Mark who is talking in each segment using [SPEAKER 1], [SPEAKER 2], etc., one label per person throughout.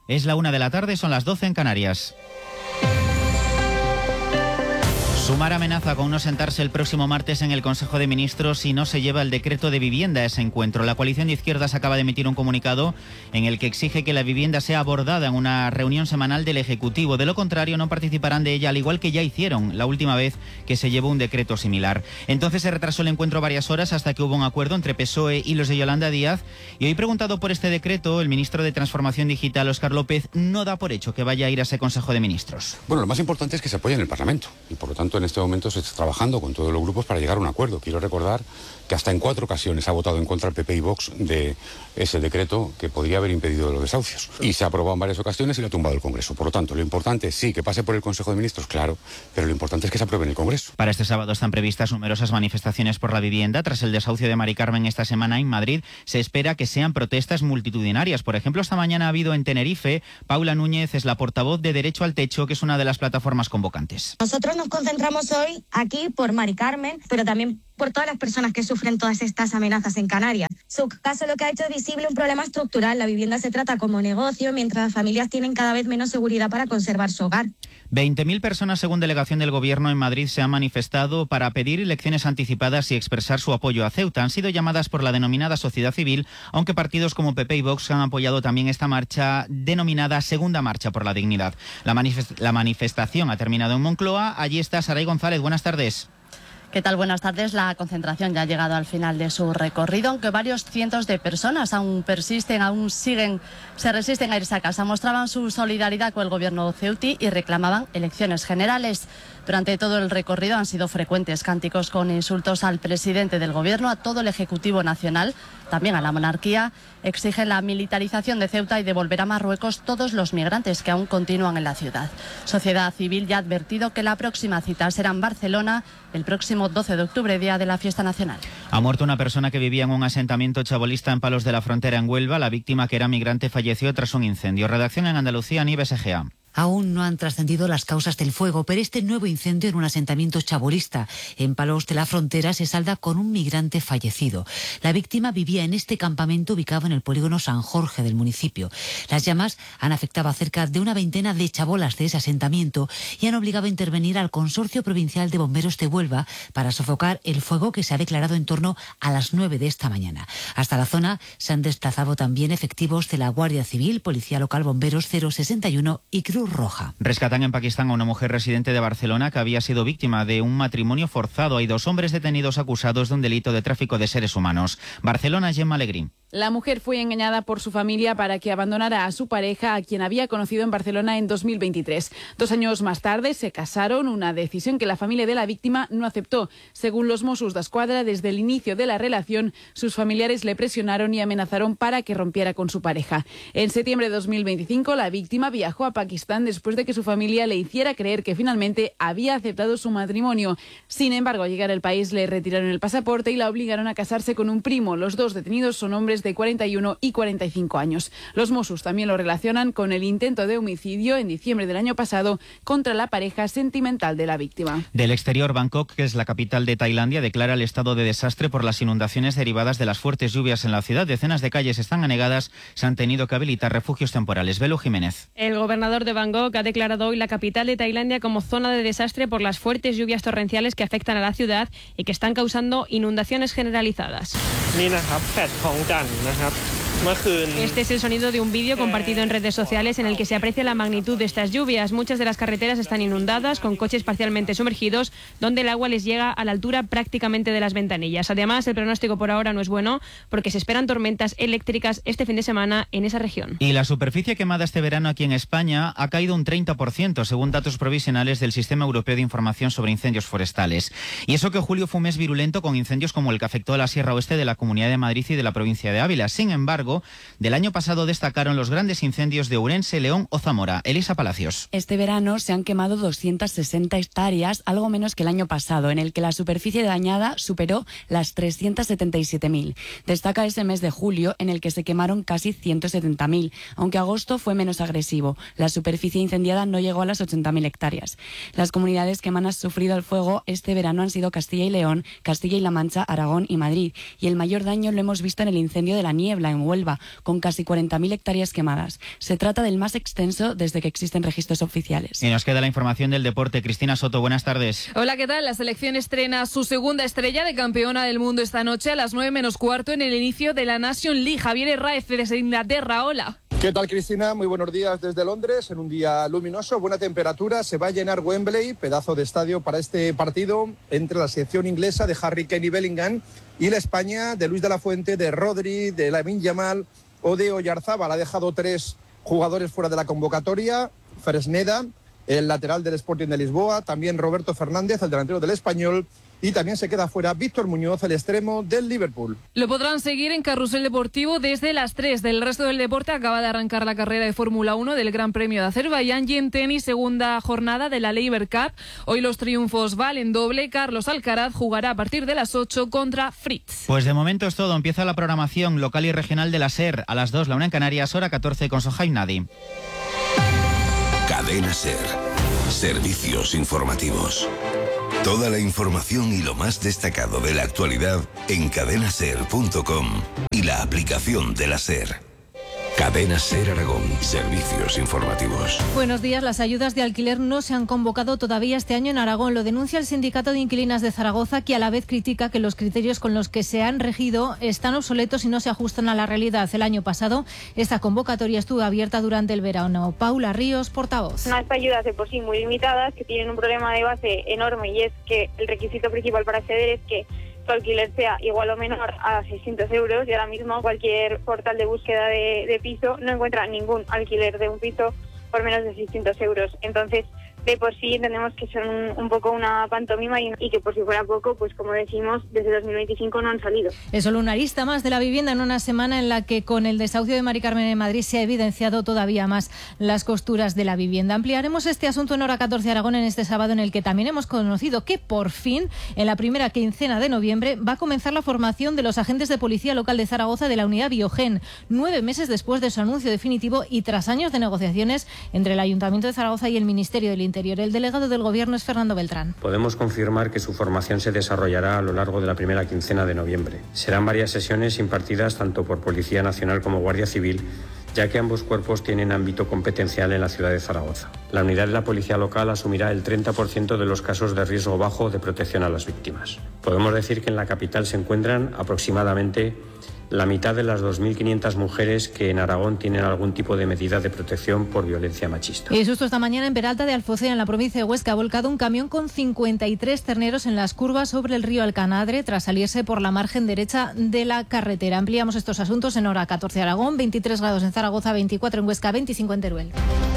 [SPEAKER 1] Es la 1 de la tarde, son las 12 en Canarias. Sumar amenaza con no sentarse el próximo martes en el Consejo de Ministros si no se lleva el decreto de vivienda a ese encuentro. La coalición de izquierdas acaba de emitir un comunicado en el que exige que la vivienda sea abordada en una reunión semanal del Ejecutivo. De lo contrario, no participarán de ella, al igual que ya hicieron la última vez que se llevó un decreto similar. Entonces se retrasó el encuentro varias horas hasta que hubo un acuerdo entre PSOE y los de Yolanda Díaz. Y hoy, preguntado por este decreto, el ministro de Transformación Digital, Óscar López, no da por hecho que vaya a ir a ese Consejo de Ministros.
[SPEAKER 2] Bueno, lo más importante es que se apoye en el Parlamento y, por lo tanto, en este momento se está trabajando con todos los grupos para llegar a un acuerdo. Quiero recordar que hasta en 4 ocasiones ha votado en contra el PP y Vox de ese decreto que podría haber impedido los desahucios. Y se ha aprobado en varias ocasiones y lo ha tumbado el Congreso. Por lo tanto, lo importante es sí que pase por el Consejo de Ministros, claro, pero lo importante es que se apruebe en el Congreso.
[SPEAKER 1] Para este sábado están previstas numerosas manifestaciones por la vivienda. Tras el desahucio de Mari Carmen esta semana en Madrid, se espera que sean protestas multitudinarias. Por ejemplo, esta mañana ha habido en Tenerife. Paula Núñez es la portavoz de Derecho al Techo, que es una de las plataformas convocantes.
[SPEAKER 3] Nosotros nos concentramos hoy aquí por Mari Carmen, pero también por todas las personas que sufren todas estas amenazas en Canarias. Su caso lo que ha hecho es visible un problema estructural. La vivienda se trata como negocio, mientras las familias tienen cada vez menos seguridad para conservar su hogar.
[SPEAKER 1] 20.000 personas, según delegación del Gobierno en Madrid, se han manifestado para pedir elecciones anticipadas y expresar su apoyo a Ceuta. Han sido llamadas por la denominada sociedad civil, aunque partidos como PP y Vox han apoyado también esta marcha denominada Segunda Marcha por la Dignidad. La manifestación ha terminado en Moncloa. Allí está Saray González. Buenas tardes.
[SPEAKER 4] ¿Qué tal? Buenas tardes. La concentración ya ha llegado al final de su recorrido, aunque varios cientos de personas se resisten a irse a casa. Mostraban su solidaridad con el gobierno ceutí y reclamaban elecciones generales. Durante todo el recorrido han sido frecuentes cánticos con insultos al presidente del gobierno, a todo el Ejecutivo Nacional, también a la monarquía. Exigen la militarización de Ceuta y devolver a Marruecos todos los migrantes que aún continúan en la ciudad. Sociedad Civil ya ha advertido que la próxima cita será en Barcelona el próximo 12 de octubre, día de la fiesta nacional.
[SPEAKER 1] Ha muerto una persona que vivía en un asentamiento chabolista en Palos de la Frontera, en Huelva. La víctima, que era migrante, falleció tras un incendio. Redacción en Andalucía, Nieves Egea.
[SPEAKER 5] Aún no han trascendido las causas del fuego, pero este nuevo incendio en un asentamiento chabolista en Palos de la Frontera se salda con un migrante fallecido. La víctima vivía en este campamento ubicado en el polígono San Jorge del municipio. Las llamas han afectado a cerca de una veintena de chabolas de ese asentamiento y han obligado a intervenir al Consorcio Provincial de Bomberos de Huelva para sofocar el fuego, que se ha declarado en torno a las 9 de esta mañana. Hasta la zona se han desplazado también efectivos de la Guardia Civil, Policía Local, Bomberos 061 y Cruz Roja.
[SPEAKER 1] Rescatan en Pakistán a una mujer residente de Barcelona que había sido víctima de un matrimonio forzado. Hay 2 hombres detenidos acusados de un delito de tráfico de seres humanos. Barcelona, Gemma Alegrín.
[SPEAKER 6] La mujer fue engañada por su familia para que abandonara a su pareja, a quien había conocido en Barcelona en 2023. 2 años más tarde se casaron, una decisión que la familia de la víctima no aceptó. Según los Mossos d'Esquadra, desde el inicio de la relación, sus familiares le presionaron y amenazaron para que rompiera con su pareja. En septiembre de 2025, la víctima viajó a Pakistán después de que su familia le hiciera creer que finalmente había aceptado su matrimonio. Sin embargo, al llegar al país le retiraron el pasaporte y la obligaron a casarse con un primo. Los 2 detenidos son hombres de 41 y 45 años. Los Mossos también lo relacionan con el intento de homicidio en diciembre del año pasado contra la pareja sentimental de la víctima.
[SPEAKER 1] Del exterior, Bangkok, que es la capital de Tailandia, declara el estado de desastre por las inundaciones derivadas de las fuertes lluvias en la ciudad. Decenas de calles están anegadas, se han tenido que habilitar refugios temporales. Belu Jiménez.
[SPEAKER 7] El gobernador de Bangkok ha declarado hoy la capital de Tailandia como zona de desastre por las fuertes lluvias torrenciales que afectan a la ciudad y que están causando inundaciones generalizadas. Este es el sonido de un vídeo compartido en redes sociales en el que se aprecia la magnitud de estas lluvias. Muchas de las carreteras están inundadas, con coches parcialmente sumergidos, donde el agua les llega a la altura prácticamente de las ventanillas. Además, el pronóstico por ahora no es bueno, porque se esperan tormentas eléctricas este fin de semana en esa región.
[SPEAKER 1] Y la superficie quemada este verano aquí en España ha caído un 30%, según datos provisionales del Sistema Europeo de Información sobre Incendios Forestales. Y eso que julio fue un mes virulento, con incendios como el que afectó a la Sierra Oeste de la Comunidad de Madrid y de la provincia de Ávila. Sin embargo, del año pasado destacaron los grandes incendios de Ourense, León o Zamora. Elisa Palacios.
[SPEAKER 8] Este verano se han quemado 260 hectáreas, algo menos que el año pasado, en el que la superficie dañada superó las 377.000. Destaca ese mes de julio, en el que se quemaron casi 170.000, aunque agosto fue menos agresivo. La superficie incendiada no llegó a las 80.000 hectáreas. Las comunidades que más han sufrido el fuego este verano han sido Castilla y León, Castilla y La Mancha, Aragón y Madrid. Y el mayor daño lo hemos visto en el incendio de la Niebla, en Huelva, Huelva, con casi 40.000 hectáreas quemadas. Se trata del más extenso desde que existen registros oficiales.
[SPEAKER 1] Y nos queda la información del deporte. Cristina Soto, buenas tardes.
[SPEAKER 9] Hola, ¿qué tal? La selección estrena su segunda estrella de campeona del mundo esta noche a las 9 menos cuarto en el inicio de la Nation League. Javier Herráez desde Inglaterra, hola.
[SPEAKER 10] ¿Qué tal, Cristina? Muy buenos días desde Londres, en un día luminoso, buena temperatura. Se va a llenar Wembley, pedazo de estadio para este partido entre la selección inglesa de Harry Kane y Bellingham y la España de Luis de la Fuente, de Rodri, de Lamine Yamal o de Oyarzábal. Ha dejado 3 jugadores fuera de la convocatoria: Fresneda, el lateral del Sporting de Lisboa, también Roberto Fernández, el delantero del Español, y también se queda fuera Víctor Muñoz, el extremo del Liverpool.
[SPEAKER 9] Lo podrán seguir en Carrusel Deportivo desde las 3 del resto del deporte. Acaba de arrancar la carrera de Fórmula 1 del Gran Premio de Azerbaiyán, y en tenis, segunda jornada de la Laver Cup. Hoy los triunfos valen doble. Carlos Alcaraz jugará a partir de las 8 contra Fritz.
[SPEAKER 1] Pues de momento es todo. Empieza la programación local y regional de la SER. A las 2, la 1 en Canarias, hora 14 con Sohaib Nadi.
[SPEAKER 11] Cadena SER. Servicios informativos. Toda la información y lo más destacado de la actualidad en cadenaser.com y la aplicación de la SER. Cadena SER Aragón. Servicios informativos.
[SPEAKER 12] Buenos días. Las ayudas de alquiler no se han convocado todavía este año en Aragón. Lo denuncia el Sindicato de Inquilinas de Zaragoza, que a la vez critica que los criterios con los que se han regido están obsoletos y no se ajustan a la realidad. El año pasado esta convocatoria estuvo abierta durante el verano. Paula Ríos, portavoz.
[SPEAKER 13] Unas ayudas de por sí muy limitadas, que tienen un problema de base enorme, y es que el requisito principal para acceder es que tu alquiler sea igual o menor a 600 euros, y ahora mismo cualquier portal de búsqueda de piso no encuentra ningún alquiler de un piso por menos de 600 euros. Entonces, de por sí entendemos que son un poco una pantomima y que por si fuera poco, pues como decimos, desde 2025 no han salido.
[SPEAKER 12] Es solo una arista más de la vivienda en una semana en la que con el desahucio de Mari Carmen en Madrid se ha evidenciado todavía más las costuras de la vivienda. Ampliaremos este asunto en Hora 14 Aragón en este sábado, en el que también hemos conocido que por fin, en la primera quincena de noviembre, va a comenzar la formación de los agentes de policía local de Zaragoza de la unidad Biogen, 9 meses después de su anuncio definitivo y tras años de negociaciones entre el Ayuntamiento de Zaragoza y el Ministerio del Interior. El delegado del Gobierno es Fernando Beltrán.
[SPEAKER 14] Podemos confirmar que su formación se desarrollará a lo largo de la primera quincena de noviembre. Serán varias sesiones impartidas tanto por Policía Nacional como Guardia Civil, ya que ambos cuerpos tienen ámbito competencial en la ciudad de Zaragoza. La unidad de la policía local asumirá el 30% de los casos de riesgo bajo de protección a las víctimas. Podemos decir que en la capital se encuentran aproximadamente la mitad de las 2.500 mujeres que en Aragón tienen algún tipo de medida de protección por violencia machista.
[SPEAKER 12] Y justo esta mañana en Peralta de Alfocea, en la provincia de Huesca, ha volcado un camión con 53 terneros en las curvas sobre el río Alcanadre tras salirse por la margen derecha de la carretera. Ampliamos estos asuntos en Hora 14 Aragón, 23 grados en Zaragoza, 24 en Huesca, 25 en Teruel.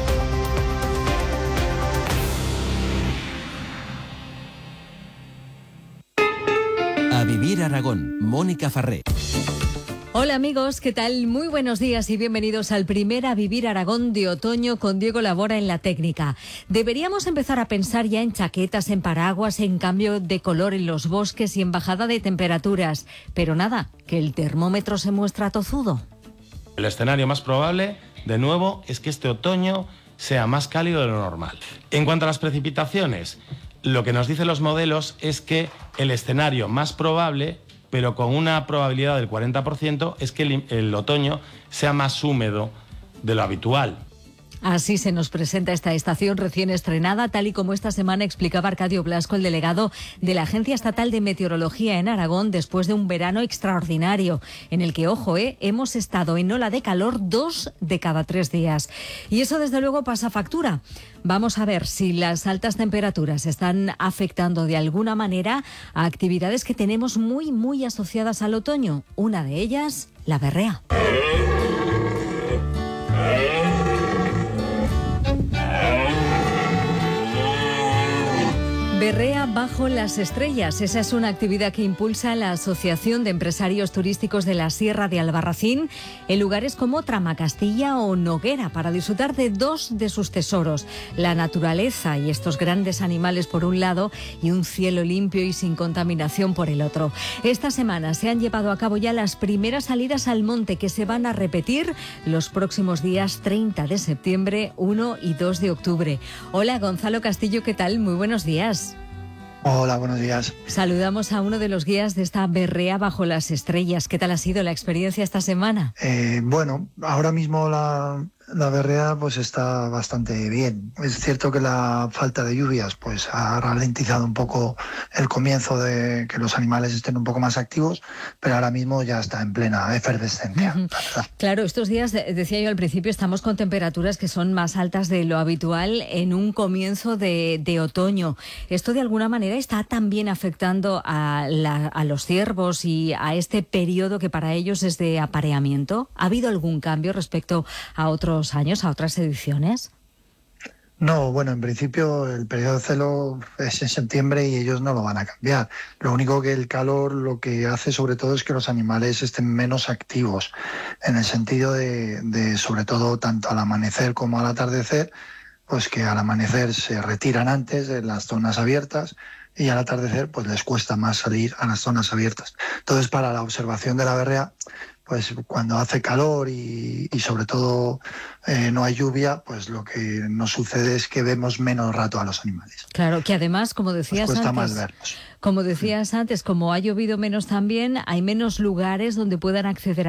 [SPEAKER 15] A Vivir Aragón, Mónica Farré.
[SPEAKER 16] Hola amigos, ¿qué tal? Muy buenos días y bienvenidos al primer A Vivir Aragón de otoño con Diego Labora en la técnica. Deberíamos empezar a pensar ya en chaquetas, en paraguas, en cambio de color en los bosques y en bajada de temperaturas. Pero nada, que el termómetro se muestra tozudo.
[SPEAKER 17] El escenario más probable, de nuevo, es que este otoño sea más cálido de lo normal. En cuanto a las precipitaciones, lo que nos dicen los modelos es que el escenario más probable, pero con una probabilidad del 40%, es que el otoño sea más húmedo de lo habitual.
[SPEAKER 16] Así se nos presenta esta estación recién estrenada, tal y como esta semana explicaba Arcadio Blasco, el delegado de la Agencia Estatal de Meteorología en Aragón, después de un verano extraordinario, en el que, ojo, hemos estado en ola de calor 2 de cada 3 días. Y eso, desde luego, pasa factura. Vamos a ver si las altas temperaturas están afectando de alguna manera a actividades que tenemos muy, muy asociadas al otoño. Una de ellas, la berrea. Berrea bajo las estrellas. Esa es una actividad que impulsa la Asociación de Empresarios Turísticos de la Sierra de Albarracín en lugares como Tramacastilla o Noguera, para disfrutar de 2 de sus tesoros: la naturaleza y estos grandes animales por un lado, y un cielo limpio y sin contaminación por el otro. Esta semana se han llevado a cabo ya las primeras salidas al monte, que se van a repetir los próximos días 30 de septiembre, 1 y 2 de octubre. Hola, Gonzalo Castillo, ¿qué tal? Muy buenos días.
[SPEAKER 18] Hola, buenos días.
[SPEAKER 16] Saludamos a uno de los guías de esta berrea bajo las estrellas. ¿Qué tal ha sido la experiencia esta semana?
[SPEAKER 18] Bueno, ahora mismo la berrea pues está bastante bien. Es cierto que la falta de lluvias pues ha ralentizado un poco el comienzo de que los animales estén un poco más activos, pero ahora mismo ya está en plena efervescencia.
[SPEAKER 16] Claro, estos días, decía yo al principio, estamos con temperaturas que son más altas de lo habitual en un comienzo de otoño. ¿Esto de alguna manera está también afectando a los ciervos y a este periodo que para ellos es de apareamiento? ¿Ha habido algún cambio respecto a otros años, a otras ediciones?
[SPEAKER 18] No, bueno, en principio el periodo de celo es en septiembre y ellos no lo van a cambiar. Lo único que el calor lo que hace sobre todo es que los animales estén menos activos, en el sentido de sobre todo tanto al amanecer como al atardecer, pues que al amanecer se retiran antes de las zonas abiertas y al atardecer pues les cuesta más salir a las zonas abiertas. Entonces, para la observación de la berrea, pues cuando hace calor y sobre todo no hay lluvia, pues lo que nos sucede es que vemos menos rato a los animales.
[SPEAKER 16] Claro, que además, como decías
[SPEAKER 18] cuesta
[SPEAKER 16] antes,
[SPEAKER 18] más verlos.
[SPEAKER 16] Como ha llovido menos también, hay menos lugares donde puedan acceder